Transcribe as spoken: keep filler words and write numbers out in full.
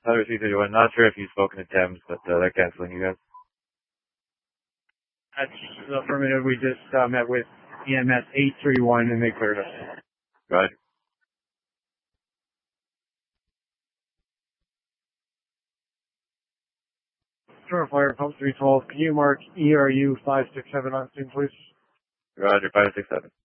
Other three thirty-one. Not sure if you've spoken to Thames, but uh, they're canceling you guys. That's affirmative. We just uh, met with E M S eight three one and they cleared us. Roger. Shore Fire, Pump three twelve. Can you mark E R U five six seven on scene, please? Roger, five six seven.